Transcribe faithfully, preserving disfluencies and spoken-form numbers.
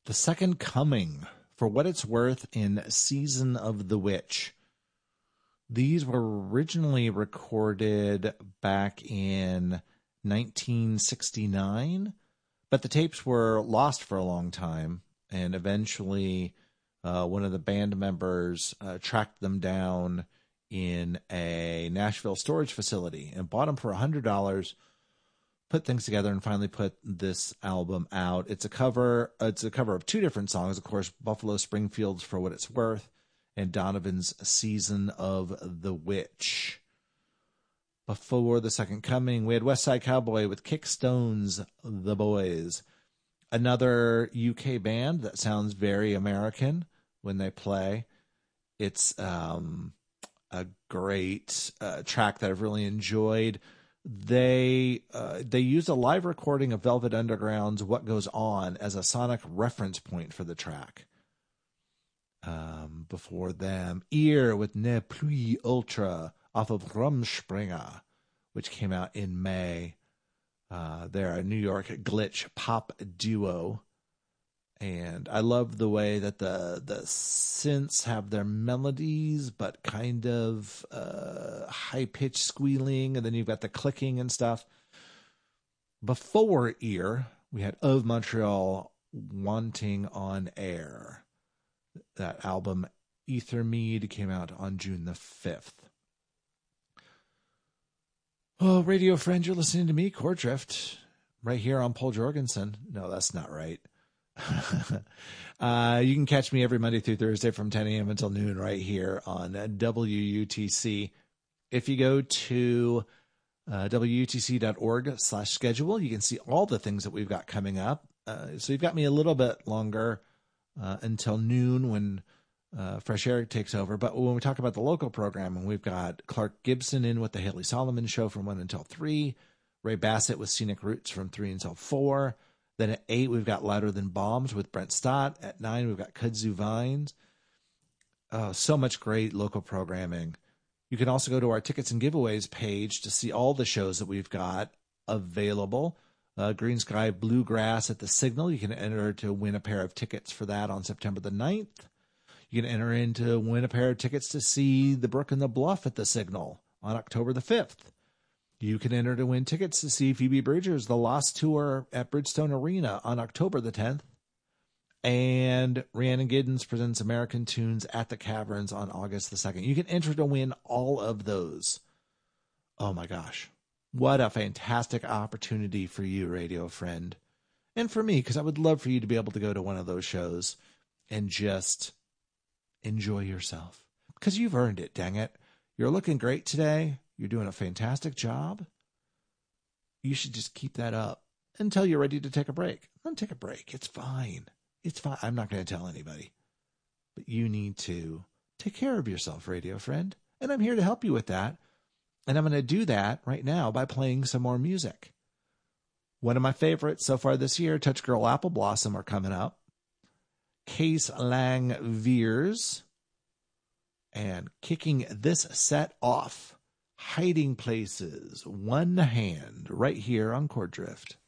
The Second Coming, For What It's Worth in Season of the Witch. These were originally recorded back in nineteen sixty-nine, but the tapes were lost for a long time, and eventually uh, one of the band members uh, tracked them down in a Nashville storage facility and bought them for one hundred dollars, put things together, and finally put this album out. It's a cover. It's a cover of two different songs, of course, Buffalo Springfield's For What It's Worth and Donovan's Season of the Witch. Before The Second Coming, we had West Side Cowboy with Kickstone's The Boys, another U K band that sounds very American when they play. It's um, a great uh, track that I've really enjoyed. They uh, they used a live recording of Velvet Underground's What Goes On as a sonic reference point for the track. Um, before them, Ear with Ne Plus Ultra off of Rumspringa, which came out in May. Uh, they're a New York glitch pop duo. And I love the way that the the synths have their melodies, but kind of uh, high-pitched squealing, and then you've got the clicking and stuff. Before Ear, we had Of Montreal, Wanting on Air. That album, Ether Mead, came out on June the fifth. Oh, radio friend, you're listening to me, Chord Drift, right here on Paul Jorgensen. No, that's not right. uh, you can catch me every Monday through Thursday from ten a.m. until noon right here on W U T C. If you go to uh, W U T C dot org slash schedule, you can see all the things that we've got coming up. Uh, so you've got me a little bit longer uh, until noon when uh, Fresh Air takes over. But when we talk about the local programming, we've got Clark Gibson in with the Haley Solomon Show from one until three. Ray Bassett with Scenic Roots from three until four. Then at eight, we've got Louder Than Bombs with Brent Stott. At nine, we've got Kudzu Vines. Oh, so much great local programming. You can also go to our tickets and giveaways page to see all the shows that we've got available. Uh, Green Sky Bluegrass at the Signal. You can enter to win a pair of tickets for that on September the ninth. You can enter in to win a pair of tickets to see The Brook and the Bluff at the Signal on October the fifth. You can enter to win tickets to see Phoebe Bridgers' The Lost Tour at Bridgestone Arena on October the tenth. And Rhiannon Giddens presents American Tunes at the Caverns on August the second. You can enter to win all of those. Oh my gosh. What a fantastic opportunity for you, radio friend. And for me, because I would love for you to be able to go to one of those shows and just enjoy yourself. Because you've earned it, dang it. You're looking great today. You're doing a fantastic job. You should just keep that up until you're ready to take a break. Then take a break. It's fine. It's fine. I'm not going to tell anybody. But you need to take care of yourself, radio friend. And I'm here to help you with that. And I'm going to do that right now by playing some more music. One of my favorites so far this year, Touch Girl Apple Blossom, are coming up. Case Lang Veers. And kicking this set off, Hiding Places, One Hand, right here on Chord Drift.